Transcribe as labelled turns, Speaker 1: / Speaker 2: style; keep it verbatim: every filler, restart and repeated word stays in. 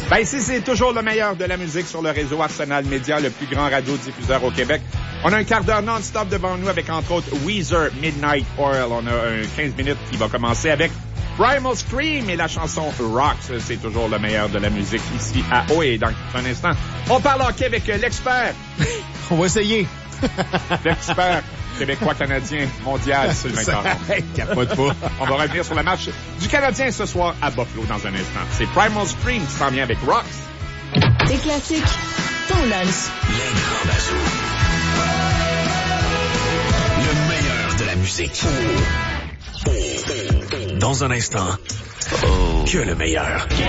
Speaker 1: Ben ici, c'est toujours le meilleur de la musique sur le réseau Arsenal Média, le plus grand radiodiffuseur au Québec. On a un quart d'heure non-stop devant nous avec, entre autres, Weezer, Midnight Oil. On a un quinze minutes qui va commencer avec Primal Scream et la chanson Rocks. C'est toujours le meilleur de la musique ici à O. Et dans un instant, on parle hockey avec l'expert.
Speaker 2: On va essayer.
Speaker 1: L'expert québécois, canadien, mondial, Sylvain Caron.
Speaker 2: Capote pas.
Speaker 1: On va revenir sur le match du Canadien ce soir à Buffalo dans un instant. C'est Primal Scream qui s'en vient avec Rocks.
Speaker 3: Des classiques, ton lunch.
Speaker 4: Les grands bazous. Le meilleur de la musique. Dans un instant, que le meilleur.